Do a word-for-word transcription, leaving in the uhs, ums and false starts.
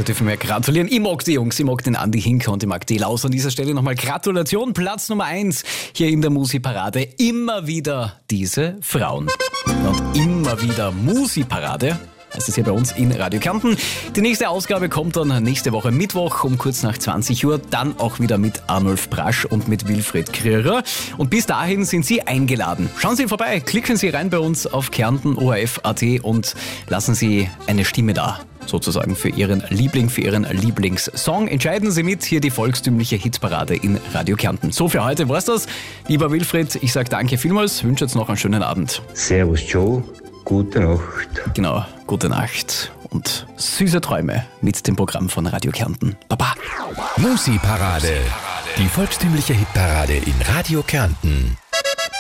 Da dürfen wir gratulieren. Ich mag die Jungs, ich mag den Andi Hinker und ich mag die Laus. An dieser Stelle nochmal Gratulation. Platz Nummer eins hier in der Musi-Parade. Immer wieder diese Frauen. Und immer wieder Musi-Parade. Das ist hier bei uns in Radio Kärnten. Die nächste Ausgabe kommt dann nächste Woche Mittwoch um kurz nach zwanzig Uhr. Dann auch wieder mit Arnulf Brasch und mit Wilfried Krierer. Und bis dahin sind Sie eingeladen. Schauen Sie vorbei, klicken Sie rein bei uns auf Kärnten O R F Punkt A T und lassen Sie eine Stimme da. Sozusagen für Ihren Liebling, für Ihren Lieblingssong. Entscheiden Sie mit, hier die volkstümliche Hitparade in Radio Kärnten. So, für heute war's das. Lieber Wilfried, ich sage danke vielmals, wünsche jetzt noch einen schönen Abend. Servus Joe, gute Nacht. Genau, gute Nacht und süße Träume mit dem Programm von Radio Kärnten. Baba. Musi-Parade, die volkstümliche Hitparade in Radio Kärnten.